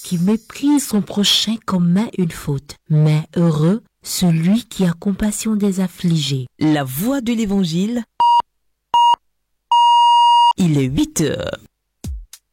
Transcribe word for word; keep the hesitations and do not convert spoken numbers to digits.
qui méprise son prochain commet une faute, mais heureux celui qui a compassion des affligés. La voix de l'Évangile, il est huit heures.